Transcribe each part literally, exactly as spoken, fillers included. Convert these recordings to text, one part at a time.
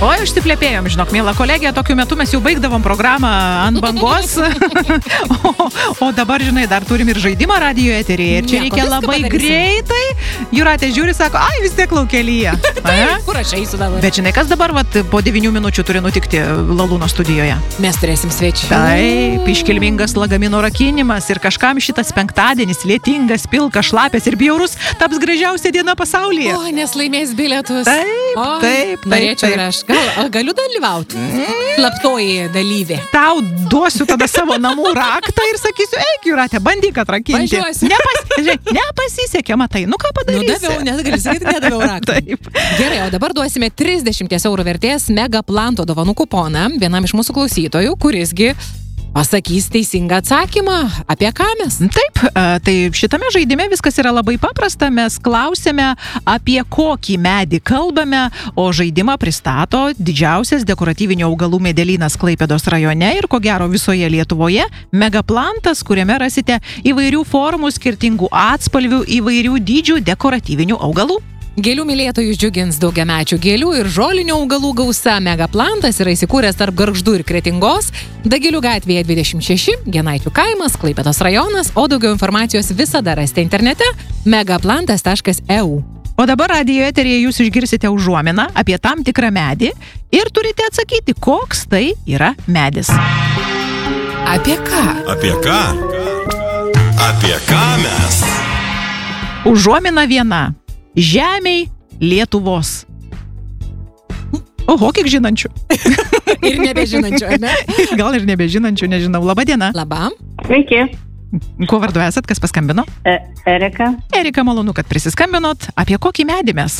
O, išsiplepėjom, žinok, mėla kolegė, tokiu metu mes jau baigdavom programą ant bangos, o, o dabar, žinai, dar turim ir žaidimą radijo eteryje ir čia Nieko, reikia viską labai padarysim. greitai. Jūratė žiūri, sako, ai, vis tiek laukelyje. Taip, kur aš eisiu dabar? Bet žinai, kas dabar vat, po devynių minučių turi nutikti Lalūno studijoje? Mes turėsim svečių. Taip, iškilmingas lagamino rakinimas ir kažkam šitas penktadienis, lietingas, pilkas, šlapės ir bjaurus taps gražiausia diena pasaulyje. O, nes laimės bilietus. Taip, o, taip, taip, norėčiau taip. ir aš. Gal, a, galiu dalyvauti? Slaptoji dalyvė. Tau duosiu tada savo namų raktą ir sakysiu, eik, Jūratė, bandyk atrakinti. Važiuosiu. Nepas, žiūrėk, nepasisekė, matai, nu ką padarysi? Nudaviau, nes gali sakyti, nedaviau raktą. Taip. Gerai, o dabar duosime trisdešimt eurų vertės Megaplanto dovanų kuponą vienam iš mūsų klausytojų, kurisgi pasakys teisingą atsakymą. Apie ką mes? Taip, e, tai šitame žaidime viskas yra labai paprasta. Mes klausėme, apie kokį medį kalbame, o žaidimą pristato didžiausias dekoratyvinių augalų medelynas Klaipėdos rajone ir ko gero visoje Lietuvoje Megaplantas, kuriame rasite įvairių formų, skirtingų atspalvių, įvairių dydžių dekoratyvinių augalų. Gėlių mylėtojus džiugins daugiamečių gėlių ir žolinių augalų gausa. Megaplantas yra įsikūręs tarp Gargždų ir Kretingos, Dagilių gatvėje dvidešimt šeši, Genaičių kaimas, Klaipėdos rajonas, o daugiau informacijos visada rasite internete megaplantas taškas e u. O dabar radijo eteryje jūs išgirsite užuominą apie tam tikrą medį ir turite atsakyti, koks tai yra medis. Apie ką? Apie ką? Apie ką mes? Užuomina viena. Žemei Lietuvos. Oho, kiek žinančių. Ir nebežinančių, ar ne? Gal ir nebežinančių, nežinau. Labą dieną. Labam. Sveiki, Kuo vardu esat, kas paskambino? e, Erika. Erika, malonu, kad prisiskambinot. Apie kokį medį mes?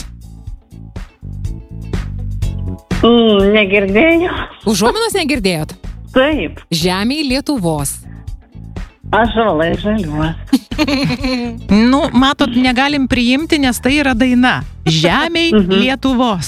Mm, negirdėjau. Užuominos negirdėjot? Taip, Žemėj Lietuvos. ąžuolai žaliuos. Nu, matot, negalim priimti, nes tai yra daina. Žemei Mhm. Lietuvos.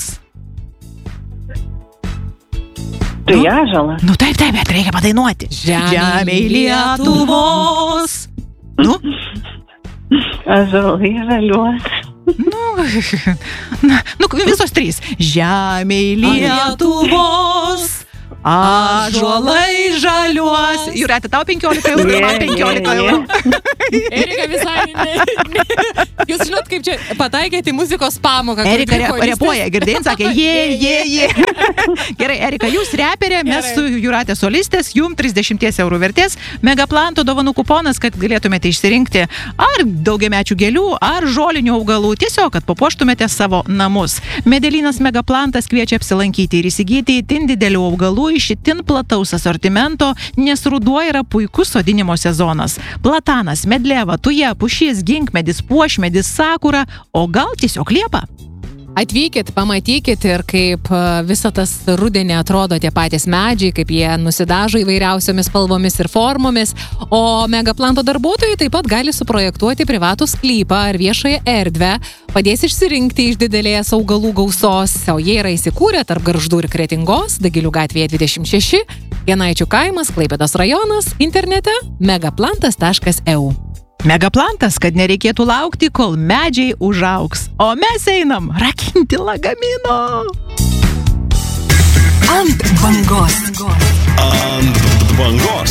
Tai Nu? ąžuolas. Nu taip, taip, bet reikia padainuoti. Žemei Lietuvos. Nu, Ąžuolai žaliuos. nu, na, nu, visos trys. Žemei Lietuvos. Ąžuolai žaliuos. Jūratė, tau penkiolika eurų ir man Je, penkiolika je, eurų. Erika visai ne, ne. Jūs žinot, kaip čia pataikėte į muzikos pamoką. kur Erika dvi re, choristės- repuoja, girdėjai, sakė, je, je, je. Gerai, Erika, jūs reperė, mes Gerai. su Jūratė solistės, jum trisdešimt eurų vertės, Megaplanto dovanų kuponas, kad galėtumėte išsirinkti ar daugiamečių gėlių, ar žolinių augalų, tiesiog, kad papuoštumėte savo namus. Medelynas Megaplantas kviečia apsilankyti ir įsigyti itin didelių augalų iš itin plataus asortimento, nes ruduo yra puikus sodinimo sezonas. Platanas, medlieva, tuja, pušis, ginkmedis, puošmedis, sakura, o gal tiesiog liepa. Atvykit, pamatykit ir kaip e, visa tas rudenį atrodo tie patys medžiai, kaip jie nusidažo įvairiausiomis spalvomis ir formomis, o Megaplanto darbuotojai taip pat gali suprojektuoti privatų sklypą ar viešąją erdvę, padės išsirinkti iš didelės augalų gausos, o jie yra įsikūrę tarp Gargždų ir Kretingos, Dagilių gatvėje dvidešimt šeši, Genaičių kaimas, Klaipėdos rajonas, internete megaplantas taškas e u. Megaplantas, kad nereikėtų laukti, kol medžiai užaugs. O mes einam rakinti lagamino. Ant bangos. Ant bangos.